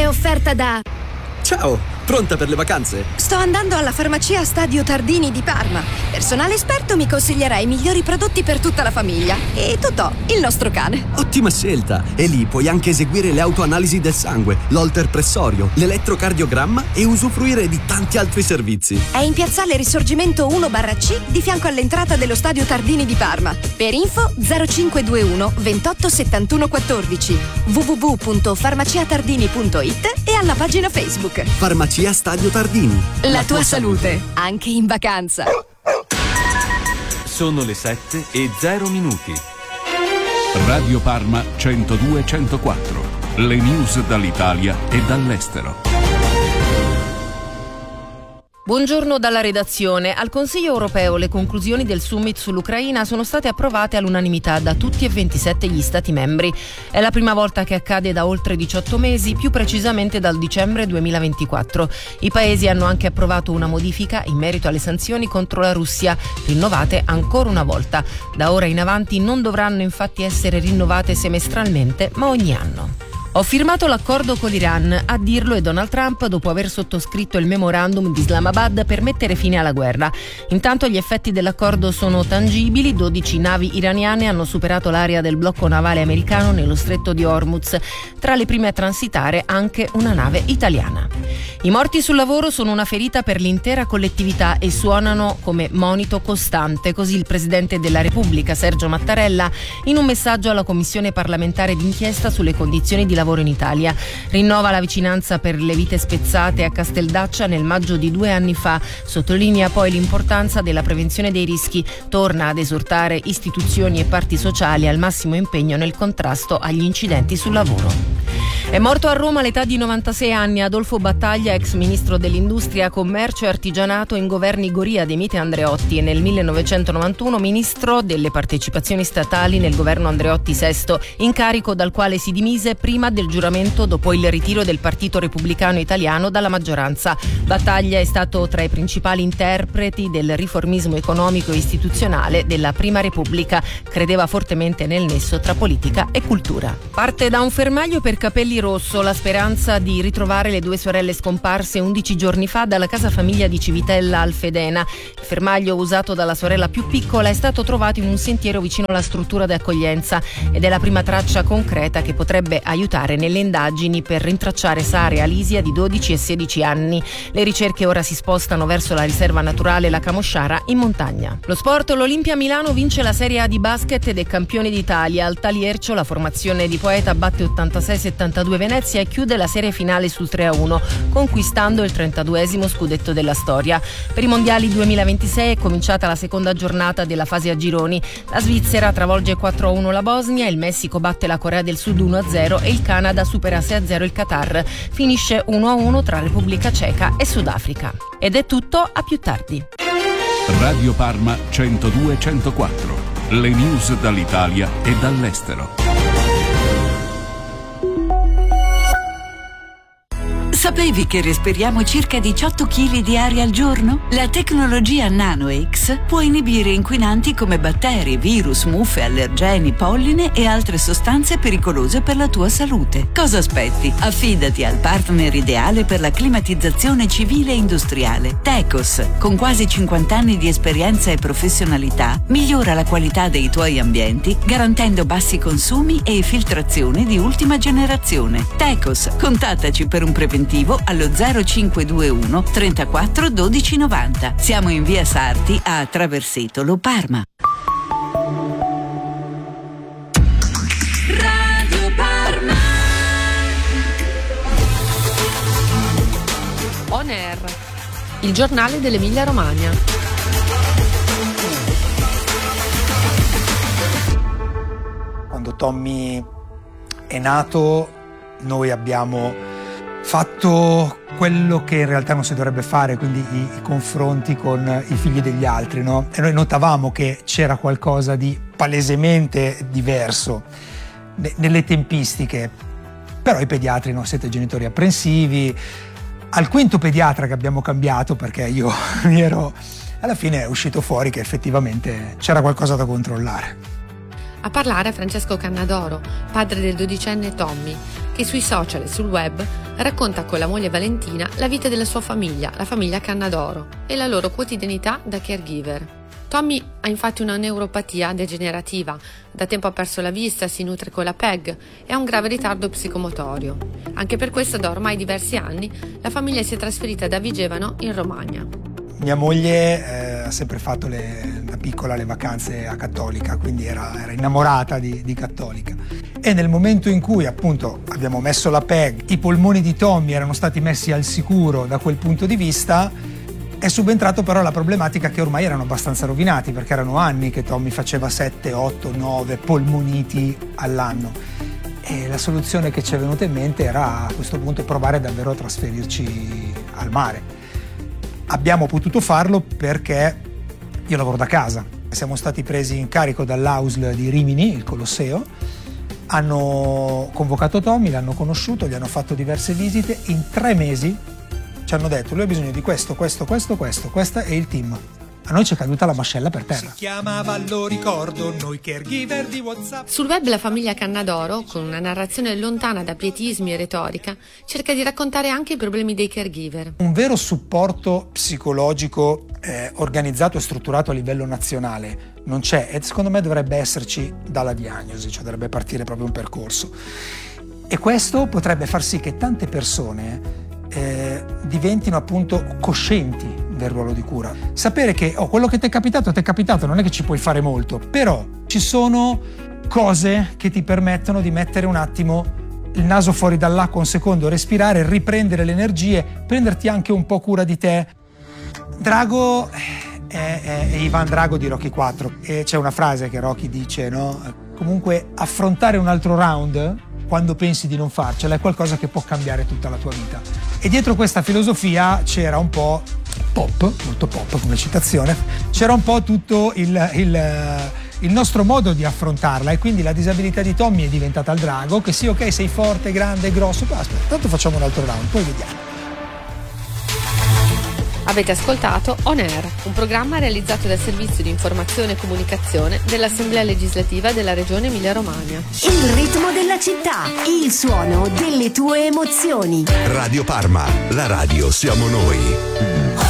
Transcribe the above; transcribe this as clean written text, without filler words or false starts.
è offerta da... Ciao, pronta per le vacanze? Sto andando alla farmacia Stadio Tardini di Parma. Personale esperto mi consiglierà i migliori prodotti per tutta la famiglia. E Totò, il nostro cane. Ottima scelta! E lì puoi anche eseguire le autoanalisi del sangue, l'holter pressorio, l'elettrocardiogramma e usufruire di tanti altri servizi. È in piazzale Risorgimento 1/C di fianco all'entrata dello Stadio Tardini di Parma. Per info 0521 28 71 14 www.farmaciatardini.it e alla pagina Facebook. Farmacia Stadio Tardini. La tua salute, anche in vacanza. Sono le 7:00. Radio Parma 102-104. Le news dall'Italia e dall'estero. Buongiorno dalla redazione. Al Consiglio europeo le conclusioni del summit sull'Ucraina sono state approvate all'unanimità da tutti e 27 gli Stati membri. È la prima volta che accade da oltre 18 mesi, più precisamente dal dicembre 2024. I paesi hanno anche approvato una modifica in merito alle sanzioni contro la Russia, rinnovate ancora una volta. Da ora in avanti non dovranno infatti essere rinnovate semestralmente, ma ogni anno. Ho firmato l'accordo con l'Iran, a dirlo è Donald Trump dopo aver sottoscritto il memorandum di Islamabad per mettere fine alla guerra. Intanto gli effetti dell'accordo sono tangibili, 12 navi iraniane hanno superato l'area del blocco navale americano nello stretto di Hormuz, tra le prime a transitare anche una nave italiana. I morti sul lavoro sono una ferita per l'intera collettività e suonano come monito costante, così il Presidente della Repubblica Sergio Mattarella in un messaggio alla Commissione parlamentare d'inchiesta sulle condizioni di lavoro in Italia. Rinnova la vicinanza per le vite spezzate a Casteldaccia nel maggio di 2 anni fa, sottolinea poi l'importanza della prevenzione dei rischi, torna ad esortare istituzioni e parti sociali al massimo impegno nel contrasto agli incidenti sul lavoro. È morto a Roma all'età di 96 anni Adolfo Battaglia, ex ministro dell'Industria, Commercio e Artigianato in governi Goria, De Mita e Andreotti, e nel 1991 ministro delle partecipazioni statali nel governo Andreotti VI, incarico dal quale si dimise prima del giuramento dopo il ritiro del Partito Repubblicano Italiano dalla maggioranza. Battaglia è stato tra i principali interpreti del riformismo economico e istituzionale della Prima Repubblica, credeva fortemente nel nesso tra politica e cultura. Parte da un fermaglio per Capelli Rosso la speranza di ritrovare le 2 sorelle scomparse 11 giorni fa dalla casa famiglia di Civitella al Fedena. Il fermaglio usato dalla sorella più piccola è stato trovato in un sentiero vicino alla struttura di accoglienza ed è la prima traccia concreta che potrebbe aiutare nelle indagini per rintracciare Sara e Alisia di 12 e 16 anni. Le ricerche ora si spostano verso la riserva naturale La Camosciara in montagna. Lo sport, l'Olimpia Milano vince la Serie A di basket ed è campione d'Italia. Al Taliercio la formazione di Poeta batte 86-72 Venezia e chiude la serie finale sul 3-1, conquistando il 32esimo scudetto della storia. Per i mondiali 2026 è cominciata la seconda giornata della fase a gironi. La Svizzera travolge 4-1 la Bosnia, il Messico batte la Corea del Sud 1-0 e il Canada supera 6-0 il Qatar. Finisce 1-1 tra Repubblica Ceca e Sudafrica. Ed è tutto, a più tardi. Radio Parma 102-104. Le news dall'Italia e dall'estero. Sapevi che respiriamo circa 18 kg di aria al giorno? La tecnologia NanoX può inibire inquinanti come batteri, virus, muffe, allergeni, polline e altre sostanze pericolose per la tua salute. Cosa aspetti? Affidati al partner ideale per la climatizzazione civile e industriale. Tecos, con quasi 50 anni di esperienza e professionalità, migliora la qualità dei tuoi ambienti garantendo bassi consumi e filtrazione di ultima generazione. Tecos, contattaci per un preventivo allo 0521 34 12 90. Siamo in via Sarti a Traversetolo, Parma. Radio Parma. On Air, il giornale dell'Emilia Romagna. Quando Tommy è nato, noi abbiamo fatto quello che in realtà non si dovrebbe fare, quindi i confronti con i figli degli altri, no? E noi notavamo che c'era qualcosa di palesemente diverso nelle tempistiche, però i pediatri non siete genitori apprensivi. Al quinto pediatra che abbiamo cambiato, perché io alla fine è uscito fuori che effettivamente c'era qualcosa da controllare. A parlare Francesco Cannadoro, padre del 12enne Tommy, che sui social e sul web racconta con la moglie Valentina la vita della sua famiglia, la famiglia Cannadoro, e la loro quotidianità da caregiver. Tommy ha infatti una neuropatia degenerativa, da tempo ha perso la vista, si nutre con la PEG e ha un grave ritardo psicomotorio. Anche per questo da ormai diversi anni la famiglia si è trasferita da Vigevano in Romagna. Mia moglie ha sempre fatto da piccola le vacanze a Cattolica, quindi era innamorata di Cattolica. E nel momento in cui appunto abbiamo messo la PEG, i polmoni di Tommy erano stati messi al sicuro da quel punto di vista, è subentrato però la problematica che ormai erano abbastanza rovinati, perché erano anni che Tommy faceva 7, 8, 9 polmoniti all'anno. E la soluzione che ci è venuta in mente era a questo punto provare davvero a trasferirci al mare. Abbiamo potuto farlo perché io lavoro da casa. Siamo stati presi in carico dall'AUSL di Rimini, il Colosseo. Hanno convocato Tommy, l'hanno conosciuto, gli hanno fatto diverse visite. In 3 mesi ci hanno detto: lui ha bisogno di questo, questa è il team. A noi ci è caduta la mascella per terra. Si chiamava, lo ricordo, noi caregiver di WhatsApp. Sul web la famiglia Cannadoro, con una narrazione lontana da pietismi e retorica, cerca di raccontare anche i problemi dei caregiver. Un vero supporto psicologico organizzato e strutturato a livello nazionale non c'è, e secondo me dovrebbe esserci dalla diagnosi, cioè dovrebbe partire proprio un percorso. E questo potrebbe far sì che tante persone diventino appunto coscienti del ruolo di cura. Sapere che quello che ti è capitato, non è che ci puoi fare molto, però ci sono cose che ti permettono di mettere un attimo il naso fuori dall'acqua un secondo, respirare, riprendere le energie, prenderti anche un po' cura di te. Drago è Ivan Drago di Rocky 4 e c'è una frase che Rocky dice, no? Comunque affrontare un altro round quando pensi di non farcela è qualcosa che può cambiare tutta la tua vita. E dietro questa filosofia c'era un po' pop, molto pop come citazione, c'era un po' tutto il nostro modo di affrontarla, e quindi la disabilità di Tommy è diventata il drago, che sì, ok, sei forte, grande, grosso, aspetta, tanto facciamo un altro round, poi vediamo. Avete ascoltato On Air, un programma realizzato dal Servizio di Informazione e Comunicazione dell'Assemblea Legislativa della Regione Emilia-Romagna. Il ritmo della città, il suono delle tue emozioni. Radio Parma, la radio siamo noi.